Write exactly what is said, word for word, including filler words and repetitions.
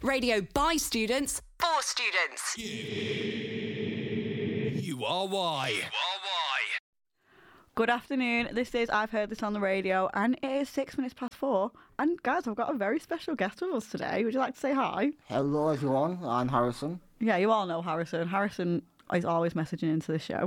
Radio by students, for students. You are why. You are why. Good afternoon. This is I've Heard This on the Radio, and it is six minutes past four. And guys, I've got a very special guest with us today. Would you like to say hi? Hello, everyone. I'm Harrison. Yeah, you all know Harrison. Harrison is always messaging into the show.